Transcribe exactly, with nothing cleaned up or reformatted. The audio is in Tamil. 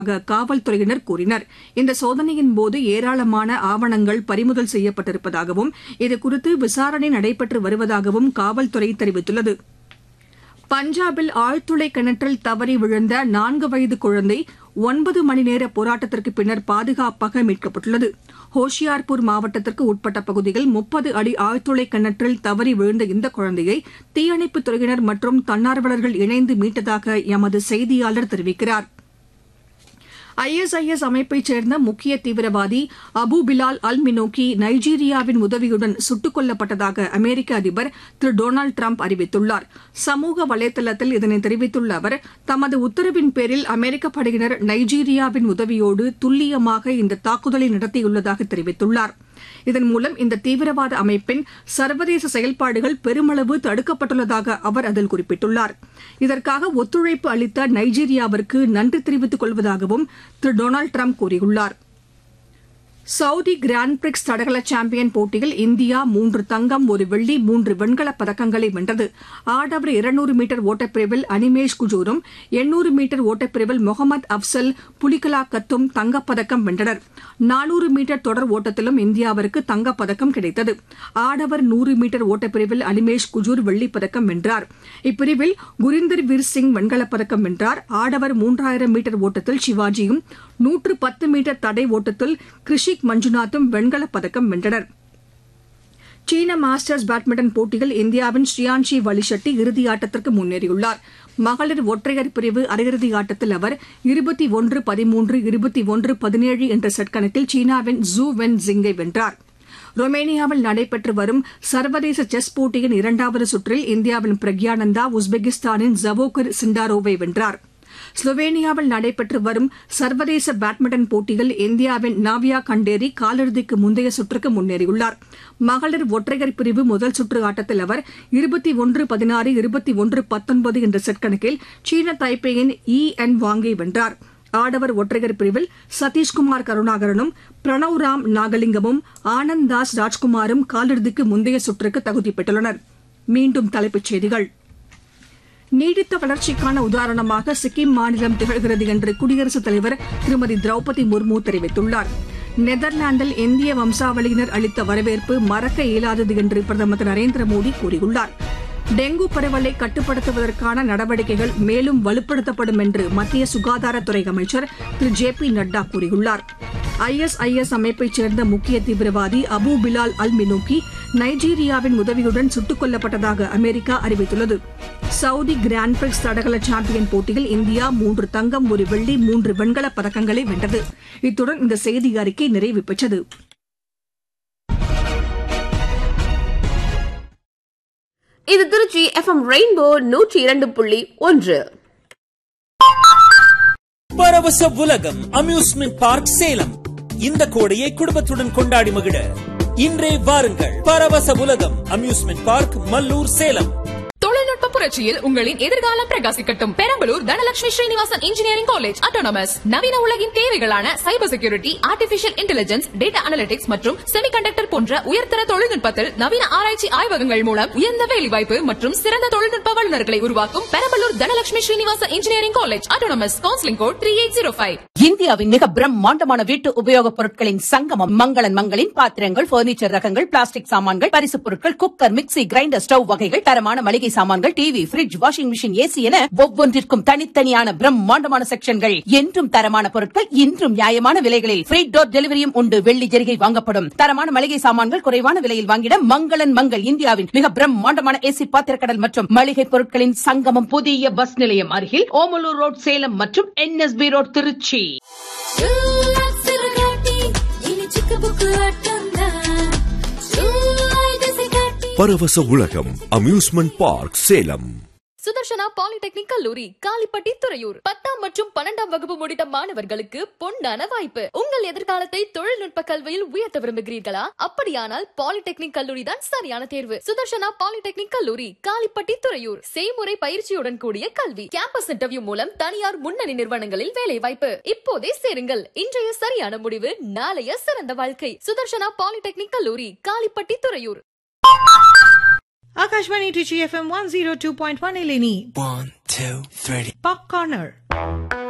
காவல்துறையினர் கூறினர். இந்த சோதனையின் போது ஏராளமான ஆவணங்கள் பறிமுதல் செய்யப்பட்டிருப்பதாகவும் இதுகுறித்து விசாரணை நடைபெற்று வருவதாகவும் காவல்துறை தெரிவித்துள்ளது. பஞ்சாபில் ஆழ்துளை கிணற்றில் தவறி விழுந்த நான்கு வயது குழந்தை ஒன்பது மணி நேர போராட்டத்திற்கு பின்னர் பாதுகாப்பாக மீட்கப்பட்டுள்ளது. ஹோஷியார்பூர் மாவட்டத்திற்கு உட்பட்ட பகுதியில் முப்பது அடி ஆழ்துளை கிணற்றில் தவறி விழுந்த இந்த குழந்தையை தீயணைப்புத் துறையினர் மற்றும் தன்னார்வலர்கள் இணைந்து மீட்டதாக எமது செய்தியாளர் தெரிவிக்கிறார். ஐ எஸ் ஐ எஸ் அமைப்பைச் சேர்ந்த முக்கிய தீவிரவாதி அபு பிலால் அல் மினோக்கி நைஜீரியாவின் உதவியுடன் சுட்டுக் கொல்லப்பட்டதாக அமெரிக்க அதிபர் திரு டொனால்டு டிரம்ப் அறிவித்துள்ளார். சமூக வலைதளத்தில் இதனை தெரிவித்துள்ள அவர், தமது உத்தரவின் பேரில் அமெரிக்க படையினர் நைஜீரியாவின் உதவியோடு துல்லியமாக இந்த தாக்குதலை நடத்தியுள்ளதாக தெரிவித்துள்ளார். இதன் மூலம் இந்த தீவிரவாத அமைப்பின் சர்வதேச செயல்பாடுகள் பெருமளவு தடுக்கப்பட்டுள்ளதாக அவர் அதில் குறிப்பிட்டுள்ளார். இதற்காக ஒத்துழைப்பு அளித்த நைஜீரியாவிற்கு நன்றி தெரிவித்துக் கொள்வதாகவும் திரு டொனால்டு டிரம்ப் கூறியுள்ளார். சவுதி கிராண்ட் பிரிக்ஸ் தடகள சாம்பியன் போட்டியில் இந்தியா மூன்று தங்கம் ஒரு வெள்ளி மூன்று வெண்கலப் பதக்கங்களை வென்றது. ஆடவர் இருநூறு மீட்டர் ஓட்டப்பிரிவில் அனிமேஷ் குஜூரும் எண்ணூறு மீட்டர் ஓட்டப்பிரிவில் முகமது அப்சல் புலிகலாக்கத்தும் தங்கப்பதக்கம் வென்றனர். நானூறு மீட்டர் தொடர் ஓட்டத்திலும் இந்தியாவிற்கு தங்கப்பதக்கம் கிடைத்தது. ஆடவர் நூறு மீட்டர் ஓட்டப்பிரிவில் அனிமேஷ் குஜூர் வெள்ளிப்பதக்கம் வென்றார். இப்பிரிவில் குரிந்தர் வீர் சிங் வெண்கலப் பதக்கம் வென்றார். ஆடவர் மூன்றாயிரம் மீட்டர் ஓட்டத்தில் சிவாஜியும் நூற்று பத்து மீட்டர் தடை ஓட்டத்தில் கிருஷிக் மஞ்சுநாத்தும் வெண்கலப் பதக்கம் வென்றனர். சீன மாஸ்டர்ஸ் பேட்மிண்டன் போட்டியில் இந்தியாவின் ஸ்ரீயான்ஷி வலிஷெட்டி இறுதியாட்டத்திற்கு முன்னேறியுள்ளார். மகளிர் ஒற்றையர் பிரிவு அரையிறுதி ஆட்டத்தில் அவர் இருபத்தி ஒன்று பதிமூன்று இருபத்தி ஒன்று பதினேழு என்ற செட் கணக்கில் சீனாவின் ஜூ வென் ஜிங்கை வென்றார். ரொமேனியாவில் நடைபெற்று வரும் சர்வதேச செஸ் போட்டியின் இரண்டாவது சுற்றில் இந்தியாவின் பிரக்யானந்தா உஸ்பெகிஸ்தானின் ஜவோகர் சிண்டாரோவை வென்றார். ஸ்லோவேனியாவில் நடைபெற்று வரும் சர்வதேச பேட்மிண்டன் போட்டியில் இந்தியாவின் நாவியா கண்டேரி காலிறுதிக்கு முந்தைய சுற்றுக்கு முன்னேறியுள்ளார். மகளிர் ஒற்றையர் பிரிவு முதல் சுற்று ஆட்டத்தில் அவர் இருபத்தி ஒன்று பதினாறு இருபத்தி ஒன்று பத்தொன்பது என்ற செட் கணக்கில் சீன தைப்பேயின் ஈ என் வாங்கை வென்றார். ஆடவர் ஒற்றையர் பிரிவில் சதீஷ்குமார் கருணாகரனும் பிரணவ் ராம் நாகலிங்கமும் ஆனந்த் தாஸ் ராஜ்குமாரும் காலிறுதிக்கு முந்தைய சுற்றுக்கு தகுதி பெற்றுள்ளனர். மீண்டும் தலைப்புச் செய்திகள். நீடித்த வளர்ச்சிக்கான உதாரணமாக சிக்கிம் மாநிலம் திகழ்கிறது என்று குடியரசுத் தலைவர் திருமதி திரௌபதி முர்மு தெரிவித்துள்ளார். நெதர்லாந்தில் இந்திய வம்சாவளியினர் அளித்த வரவேற்பு மறக்க இயலாதது என்று பிரதமர் திரு நரேந்திர மோடி கூறியுள்ளார். டெங்கு பரவலை கட்டுப்படுத்துவதற்கான நடவடிக்கைகள் மேலும் வலுப்படுத்தப்படும் என்று மத்திய சுகாதாரத்துறை அமைச்சர் திரு ஜே பி நட்டா கூறியுள்ளார். ஐ எஸ் ஐ எஸ் அமைப்பைச் சேர்ந்த முக்கிய தீவிரவாதி அபு பிலால் அல் மினோக்கி நைஜீரியாவின் உதவியுடன் சுட்டுக் கொல்லப்பட்டதாக அமெரிக்கா அறிவித்துள்ளது. சவுதி கிராண்ட் பிரிக்ஸ் தடகள சாம்பியன் போட்டியில் இந்தியா மூன்று தங்கம் ஒரு வெள்ளி மூன்று வெண்கலப் பதக்கங்களை வென்றது. இத்துடன் இந்த செய்தி அறிக்கை நிறைவு பெற்றது. இது திருச்சி எஃப் எம் ரெயின்போ நூற்றி இரண்டு புள்ளி ஒன்று. பரவச உலகம் அம்யூஸ்மெண்ட் பார்க் சேலம். இந்த கோடையை குடும்பத்துடன் கொண்டாடி மகிழ இன்றே வாருங்கள். பரவச உலகம் அம்யூஸ்மெண்ட் பார்க், மல்லூர், சேலம். தொழில்நுட்ப புரட்சியில் உங்களின் எதிர்காலம் பிரகாசிக்கட்டும். Perambalur Dhanalakshmi Srinivasan engineering college autonomous நவீன உலகின் தேவைகளான cyber security, artificial intelligence, data analytics மற்றும் செமிகண்டக்டர் போன்ற உயர்தர தொழில்நுட்பத்தில் நவீன ஆராய்ச்சி ஆய்வகங்கள் மூலம் உயர்ந்த வேலைவாய்ப்பு மற்றும் சிறந்த தொழில்நுட்ப வல்லுநர்களை உருவாக்கும் Perambalur Dhanalakshmi Srinivasan engineering college autonomous. Counselling code three eight zero five. இந்தியாவின் மிக பிரம்மாண்டமான வீட்டு உபயோகப் பொருட்களின் சங்கமம் மங்களன் மங்களின் பாத்திரங்கள், பர்னிச்சர் ரகங்கள், பிளாஸ்டிக் சாமான்கள், பரிசுப் பொருட்கள், குக்கர், மிக்ஸி, கிரைண்டர், ஸ்டவ் வகைகள், தரமான மளிகை சாமான்கள், TV, fridge, washing machine, AC என ஒவ்வொன்றிற்கும் தனித்தனியான பிரம்மாண்டமான செக்ஷன்கள். என்றும் தரமான பொருட்கள், இன்றும் நியாயமான விலைகளில் ஃப்ரீ டோர் டெலிவரியும் உண்டு. வெள்ளி ஜெரிகை வாங்கப்படும். தரமான மளிகை சாமான்கள் குறைவான விலையில் வாங்கிட மங்களன் மங்கள் இந்தியாவின் மிக பிரம்மாண்டமான ஏசி பாத்திரக்கடல் மற்றும் மளிகை பொருட்களின் சங்கமம். புதிய பஸ் நிலையம் அருகில் ஓமலூர் ரோட் சேலம் மற்றும் N S B road Trichy. பரவச உலகம் amusement park Salem. Sudarshana polytechnic கல்லூரி காலிப்பட்டி துறையூர். பத்தாம் மற்றும் பன்னெண்டாம் வகுப்பு முடித்த மாணவர்களுக்கு பொன்னான வாய்ப்பு. உங்கள் எதிர்காலத்தை தொழில்நுட்ப கல்வியில் உயர்த்த விரும்புகிறீர்களா? அப்படியானால் பாலிடெக்னிக் கல்லூரி தான் சரியான தேர்வு. சுதர்ஷனா பாலிடெக்னிக் கல்லூரி காலிப்பட்டி துறையூர். செய்முறை பயிற்சியுடன் கூடிய கல்வி. கேம்பஸ் இன்டர்வியூ மூலம் தனியார் முன்னணி நிறுவனங்களில் வேலை வாய்ப்பு. இப்போதே சேருங்கள். இன்றைய சரியான முடிவு நாளைய சிறந்த வாழ்க்கை. சுதர்ஷனா பாலிடெக்னிக் கல்லூரி Kalipatti Thuraiyur. Akashvani Trichy F M one oh two point one Eleni. One, two, three. Pop Corner.